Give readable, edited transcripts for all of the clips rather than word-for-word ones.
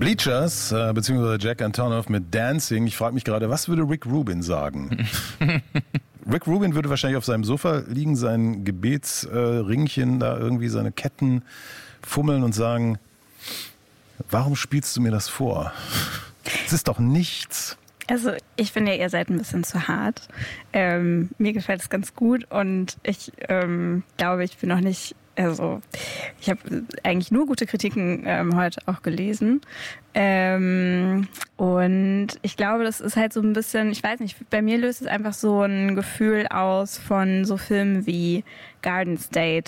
Bleachers, beziehungsweise Jack Antonoff mit Dancing. Ich frage mich gerade, was würde Rick Rubin sagen? Rick Rubin würde wahrscheinlich auf seinem Sofa liegen, sein Gebetsringchen da irgendwie, seine Ketten fummeln und sagen, warum spielst du mir das vor? Es ist doch nichts. Also ich finde ja, ihr seid ein bisschen zu hart. Mir gefällt es ganz gut und ich glaube, ich bin noch nicht, also ich habe eigentlich nur gute Kritiken heute auch gelesen. Und ich glaube, das ist halt so ein bisschen, ich weiß nicht, bei mir löst es einfach so ein Gefühl aus von so Filmen wie Garden State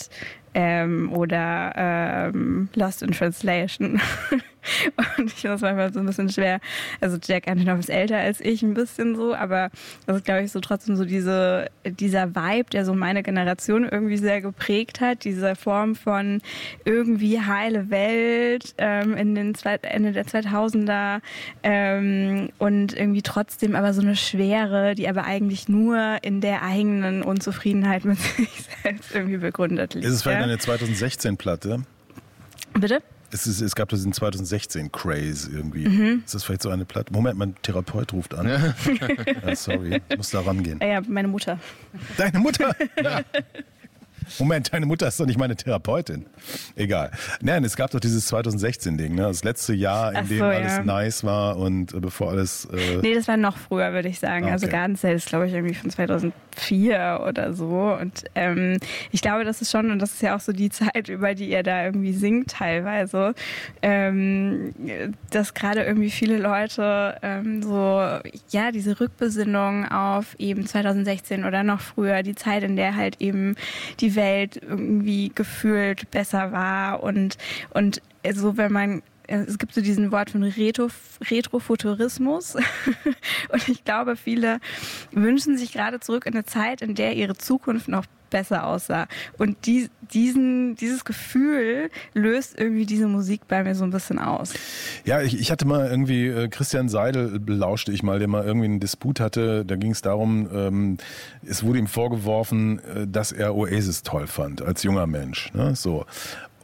oder Lost in Translation. Und ich finde das manchmal so ein bisschen schwer. Also Jack Antonoff ist älter als ich, ein bisschen so, aber das ist, glaube ich, so trotzdem so dieser Vibe, der so meine Generation irgendwie sehr geprägt hat. Diese Form von irgendwie heile Welt in den Ende der 2000er und irgendwie trotzdem aber so eine Schwere, die aber eigentlich nur in der eigenen Unzufriedenheit mit sich selbst irgendwie begründet liegt. Ist es vielleicht eine 2016-Platte? Bitte? Es gab das in 2016 Craze irgendwie. Ist das vielleicht so eine Platte? Moment, mein Therapeut ruft an. Ja, sorry, ich muss da rangehen. Ja, meine Mutter. Deine Mutter? Ja. Moment, deine Mutter ist doch nicht meine Therapeutin. Egal. Nein, es gab doch dieses 2016-Ding, ne? Das letzte Jahr, in dem alles nice war und bevor alles... Nee, das war noch früher, würde ich sagen. Okay. Also Garden State ist, glaube ich, irgendwie von 2004 oder so. Und ich glaube, das ist schon, und das ist ja auch so die Zeit, über die ihr da irgendwie singt teilweise, dass gerade irgendwie viele Leute diese Rückbesinnung auf eben 2016 oder noch früher, die Zeit, in der halt eben die Welt irgendwie gefühlt besser war und so, wenn man, es gibt so diesen Wort von Retrofuturismus und ich glaube, viele wünschen sich gerade zurück in eine Zeit, in der ihre Zukunft noch besser aussah. Und dieses Gefühl löst irgendwie diese Musik bei mir so ein bisschen aus. Ja, ich hatte mal irgendwie, Christian Seidel belauschte ich mal, der mal irgendwie einen Disput hatte. Da ging es darum, es wurde ihm vorgeworfen, dass er Oasis toll fand, als junger Mensch. Ne? So.